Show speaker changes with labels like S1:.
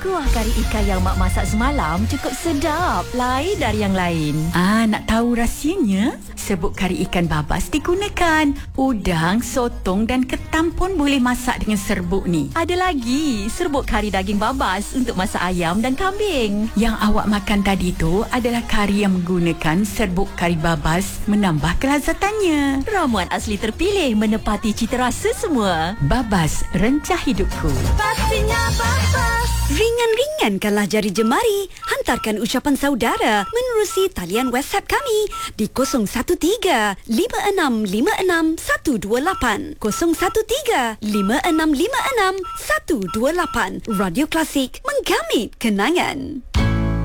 S1: Kuah kari ikan yang mak masak semalam cukup sedap, lain dari yang lain.
S2: Nak tahu rahsianya? Serbuk kari ikan babas digunakan. Udang, sotong dan ketam pun boleh masak dengan serbuk ni.
S1: Ada lagi serbuk kari daging babas untuk masak ayam dan kambing.
S2: Yang awak makan tadi tu adalah kari yang menggunakan serbuk kari babas menambah kelazatannya.
S1: Ramuan asli terpilih menepati cita rasa semua.
S2: Babas, rencah hidupku.
S1: Pastinya babas.
S3: Ringan-ringankanlah jari jemari. Hantarkan ucapan saudara menerusi talian WhatsApp kami di 013-5656-128. 013-5656-128. Radio Klasik, menggamit kenangan.